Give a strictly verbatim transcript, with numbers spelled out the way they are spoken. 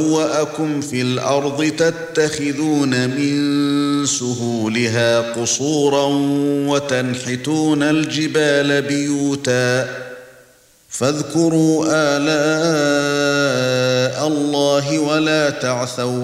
وَأَكُمْ فِي الْأَرْضِ تَتَّخِذُونَ مِن سُهُولِهَا قُصُورًا وَتَنْحِتُونَ الْجِبَالَ بِيُوتًا فَاذْكُرُوا آلَاءَ اللَّهِ وَلَا تَعْثَوْا